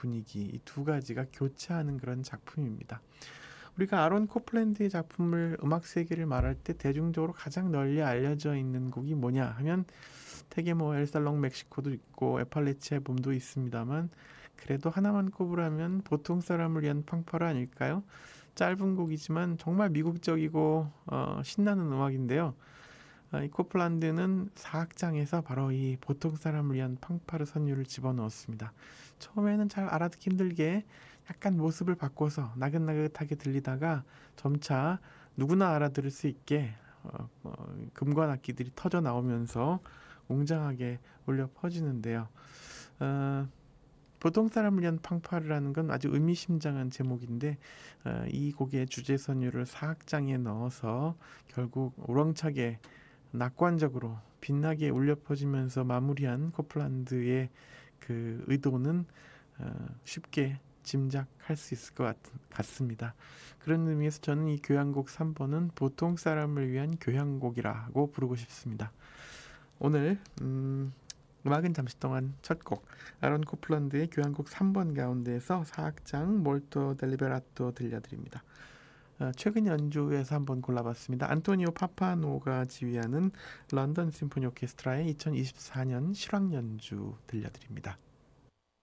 분위기, 이 두 가지가 교차하는 그런 작품입니다. 우리가 아론 코플랜드의 작품을 음악 세계를 말할 때 대중적으로 가장 널리 알려져 있는 곡이 뭐냐 하면 되게 뭐 엘살롱 멕시코도 있고 에팔레치의 봄도 있습니다만, 그래도 하나만 꼽으라면 보통 사람을 위한 팡파르 아닐까요? 짧은 곡이지만 정말 미국적이고 신나는 음악인데요. 이 코플란드는 사악장에서 바로 이 보통 사람을 위한 팡파르 선율을 집어넣었습니다. 처음에는 잘 알아듣기 힘들게 약간 모습을 바꿔서 나긋나긋하게 들리다가 점차 누구나 알아들을 수 있게 금관 악기들이 터져 나오면서 웅장하게 울려 퍼지는데요. 어, 보통 사람을 위한 팡파르라는 건 아주 의미심장한 제목인데, 이 곡의 주제 선율을 사악장에 넣어서 결국 우렁차게 낙관적으로 빛나게 울려 퍼지면서 마무리한 코플란드의 그 의도는 쉽게 짐작할 수 있을 것 같습니다. 그런 의미에서 저는 이 교향곡 3번은 보통 사람을 위한 교향곡이라고 부르고 싶습니다. 오늘 음악은 잠시 동안 첫 곡 아론 코플란드의 교향곡 3번 가운데에서 사악장 몰토 델리베라토 들려드립니다. 최근 연주에서 한번 골라봤습니다. 안토니오 파파노가 지휘하는 런던 심포니 오케스트라의 2024년 실황 연주 들려드립니다.